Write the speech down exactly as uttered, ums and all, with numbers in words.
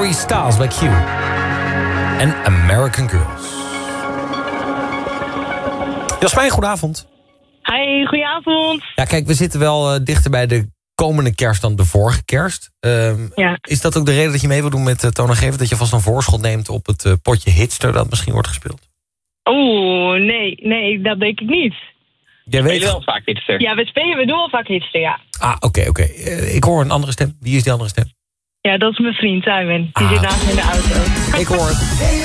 Harry Styles bij Q. En American Girls. Jasmijn, goedenavond. Hi, goedenavond. Ja, kijk, we zitten wel uh, dichter bij de komende kerst dan de vorige kerst. Um, ja. Is dat ook de reden dat je mee wil doen met uh, Toonaangevend? Dat je vast een voorschot neemt op het uh, potje Hitster dat misschien wordt gespeeld? Oeh, nee, nee, dat denk ik niet. Jij weet weet wel vaak Hitster. Ja, we spelen, we doen al vaak Hitster, ja. Ah, oké, okay, oké. Okay. Uh, ik hoor een andere stem. Wie is die andere stem? Ja, dat is mijn vriend, Simon. Die ah. zit naast me in de auto. Ik hoor het.